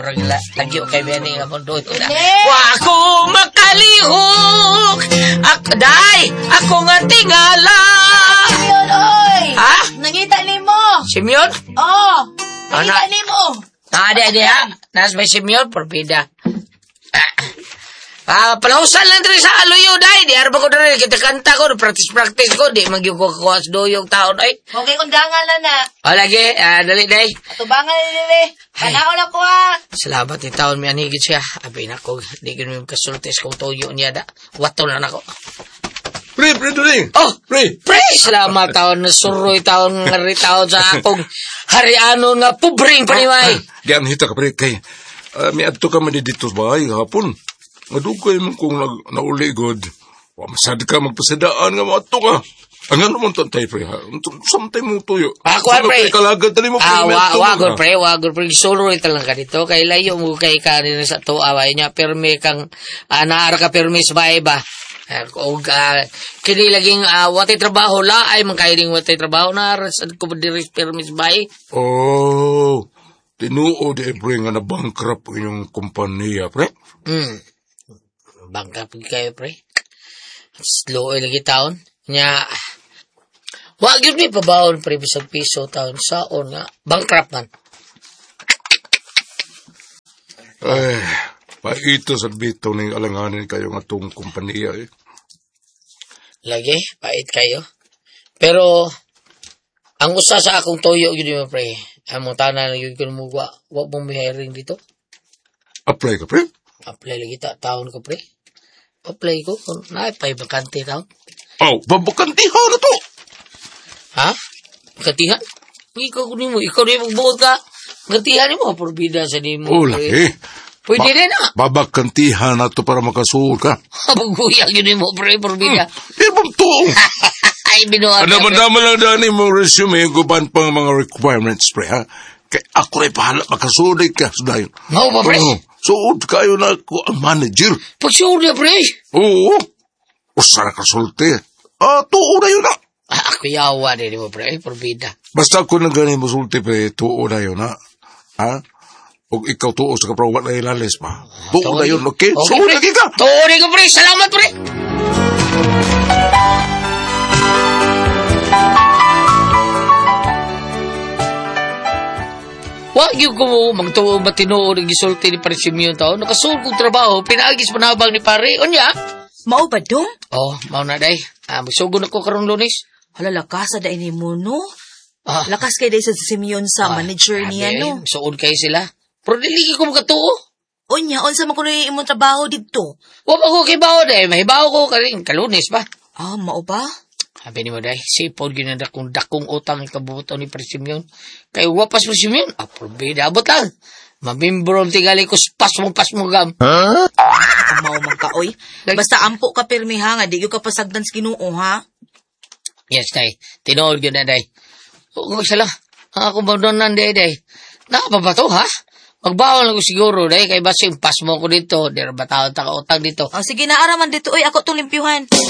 murag lagyo kay Benny nga mundo. Wa ko makalihok. Ako nga tingala. Simeon, oy! Ha? Nangita ni mo! Simeon? Oo! Nangita ni mo! Ade ha? Nas may Simeon, porbida. Palahusan lang diri sa aluyo, day. Di arba ko diri, kita kanta ko, practice ko, di magyo ko kawas doyong taon, ay. Okay, kundangan na. O, lagi, dali, day. Atubangan na nili. Panahon ako ha. Salamat ni taon, may anigid siya. Abi na ko, di ganun yung kasultes kong toyo niya, da. Wato na nako. Pre, Duling. Oh, pre, salamat taon na suroy taon ngari taon sa akong hariano nga pubring paniway. Diyan hita ka, pre, kay may adto ka man dito sa bahay hapon. Madugay mo kung nauligod. Masad ka magpasadaan nga mato ka. Ang ano mo tantay, pre, ha? Samtay mo tuyo. Ako, pre. Kalagad, tali mo, pre. Wagod, pre. Suroy talang ka dito. Kay layo mo kay kanin sa to away niya. Perme kang, naara ka perme sa bahay ba? Kini laging watay trabaho la ay mangkairing watay trabaho na sad ko diri permis bay. Oh, tinuod pre nga na bankrupt inyong kompanya, pre. Bankrupt kayo, pre. Slow lagi taon nya. Wa gyud mi pabaon pre bisag piso taon saon nga bankrupt man. Ay, paito sa bito ning alanganin kayo nga tong kompanya eh. Lagi, pait kayo. Pero, ang usa sa akong toyo, yun mo, pre. Among tanan, yun ko mo, wag mong hiring dito. Apply ka, pre? Apply lagi taon ko, pre. Apply ko, naipay bakante taon. Oh, babakantihan na to. Ha? Bakantihan? Ikaw ni mo magbuod ka. Bakantihan ni mo, porbida sa ni mo. Oh, laki. Pwede rin na. Babakantihan na to para makasuol ka. Pagbuyak yun mo, pre, porbida. Ibang to. Ay, binuhat. Naman lang daan mo resume, guban pang mga requirements, pre, ha? Kaya ako rin pahala, makasulit ka, sudayon. No, ba, pre? Suod kayo na ako ang manager. Pagsuod na, pre. Oo. Usara ka sulte. Tuo na yun na. Ako yawa din mo, pre, porbida. Basta ako nang ganin mo sulte, pre, tuo na yun, ha? Ha? O ikaw tuo sa kaprawat na ilalis pa. Tuo na yun, okay? Okay, Suod lagi ka. Tuo ko, pre. Salamat, pre. Wag yung ko magtuo matinood ng gisulti ni pare Simeon taon. Nakasuol kong trabaho, pinaagis panabang ni pare. Onya? Mao ba dong? Oh, mao na day. Magsugod ako karong Lunes. Hala, lakas na ni mo, no? Ah. Lakas kay day sa Simeon sa manager niya, no? Suod kayo sila. Pero dili ko magkatuo. Onya, unsa man kuno imong trabaho didto? Wa pa ko kibaw day. Mahibaw ko karing kalunes ba? Mao ba? Sabi ni mo day, sipod ginanda kong dakong utang ikabuto ni pare Simeon. Kay wapas mo Simeon, probida abot lang. Mamimbro ang tigali ko pas mo gam. Mao man ka, oy. Basta ampo ka pirmi ha, nga di gyud ka pasagdan sa Ginoo, ha? Yes, day. Tinood yun na, day. Huwag sila. Ako ba doon day. Nakapabato, ha? Magbawal lang ko siguro, day. Kaya basta yung pas mo ko dito. Di ba tao utang dito. Sige na, araman dito. Oy, ako itong limpyuhan.